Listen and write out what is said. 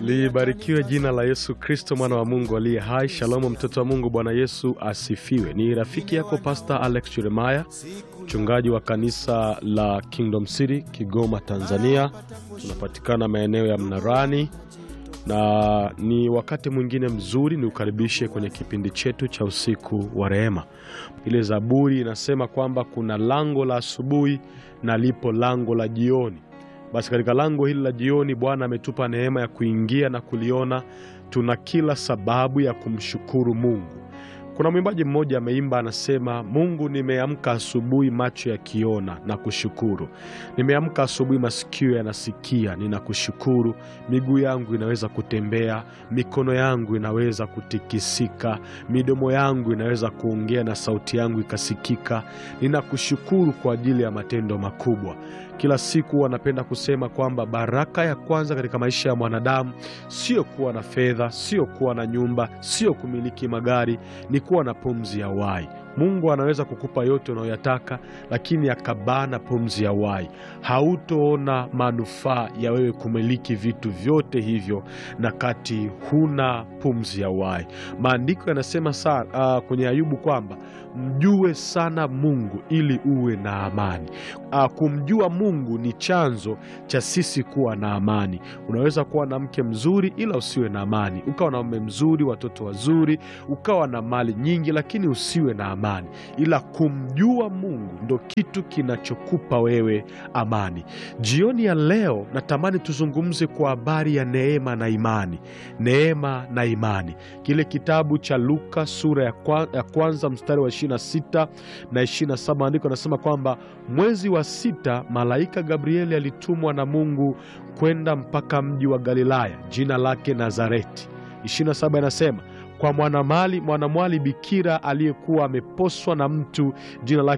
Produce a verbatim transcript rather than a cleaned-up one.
Libarikiwe jina la Yesu Kristo, mwana wa Mungu aliye hai. Shalom mtoto wa Mungu, Bwana Yesu asifiwe. Ni rafiki yako Pastor Alex Jeremiah, mchungaji wa kanisa la Kingdom City, Kigoma, Tanzania. Tunapatikana maeneo ya Mnarani, na ni wakati mwingine mzuri ni ukaribishe kwenye kipindi chetu cha usiku wa rehema. Ile Zaburi inasema kwamba kuna lango la asubuhi na lipo lango la jioni. Basi katika lango hili la jioni Bwana ametupa neema ya kuingia na kuliona. Tuna kila sababu ya kumshukuru Mungu. Kuna mwimbaji mmoja ameimba, anasema, Mungu nimeamka asubuhi macho yakiona na kushukuru. Nimeamka asubuhi masikio yanasikia ninakushukuru. Miguu yangu inaweza kutembea, mikono yangu inaweza kutikisika, midomo yangu inaweza kuongea na sauti yangu ikasikika. Ninakushukuru kwa ajili ya matendo makubwa. Kila siku wanapenda kusema kwamba baraka ya kwanza katika maisha ya mwanadamu sio kuwa na fedha, sio kuwa na nyumba, sio kumiliki magari, ni kuwa na pumzi ya uhai. Mungu anaweza kukupa yote unayoyataka, lakini akabana pumzi ya uhai. Hautoona manufaa ya wewe kumiliki vitu vyote hivyo na kati huna pumzi ya uhai. Maandiko yanasema sana uh, kwenye Ayubu kwamba mjue sana Mungu ili uwe na amani. Uh, kumjua Mungu ni chanzo cha sisi kuwa na amani. Unaweza kuwa na mke mzuri ila usiwe na amani, ukawa na mume mzuri, watoto wazuri, ukawa na mali nyingi, lakini usiwe na amani. Ila kumjua Mungu ndo kitu kinachokupa wewe amani. Jioni ya leo natamani tuzungumze kwa habari ya neema na imani. Neema na imani. Kile kitabu cha Luka sura ya kwanza mstari wa ishirini na sita na ishirini na saba, andiko nasema kwamba mwezi wa sita malaika Gabrieli alitumwa na Mungu kwenda mpaka mji wa Galilaya jina lake Nazareti. ishirini na saba inasema kwa mwanamali mwanamwali bikira aliyekuwa ameposwa na mtu jina lake